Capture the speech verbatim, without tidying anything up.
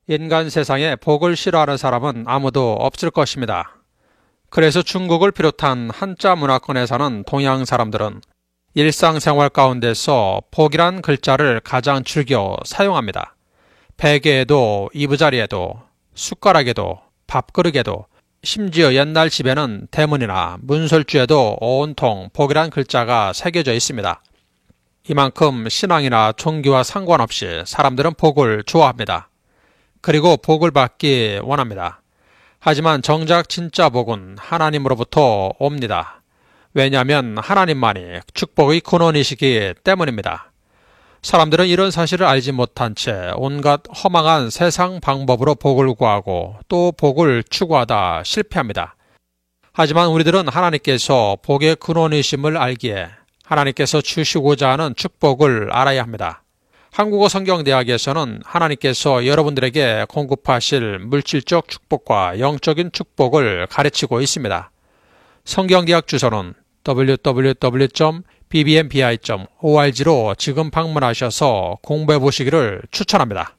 인간 세상에 복을 싫어하는 사람은 아무도 없을 것입니다. 그래서 중국을 비롯한 한자 문화권에 사는 동양 사람들은 일상생활 가운데서 복이란 글자를 가장 즐겨 사용합니다. 베개에도, 이부자리에도, 숟가락에도, 밥그릇에도, 심지어 옛날 집에는 대문이나 문설주에도 온통 복이란 글자가 새겨져 있습니다. 이만큼 신앙이나 종교와 상관없이 사람들은 복을 좋아합니다. 그리고 복을 받기 원합니다. 하지만 정작 진짜 복은 하나님으로부터 옵니다. 왜냐하면 하나님만이 축복의 근원이시기 때문입니다. 사람들은 이런 사실을 알지 못한 채 온갖 허망한 세상 방법으로 복을 구하고 또 복을 추구하다 실패합니다. 하지만 우리들은 하나님께서 복의 근원이심을 알기에 하나님께서 주시고자 하는 축복을 알아야 합니다. 한국어 성경대학에서는 하나님께서 여러분들에게 공급하실 물질적 축복과 영적인 축복을 가르치고 있습니다. 성경대학 주소는 더블유 더블유 더블유 점 비비엠비아이 점 오알지로 지금 방문하셔서 공부해 보시기를 추천합니다.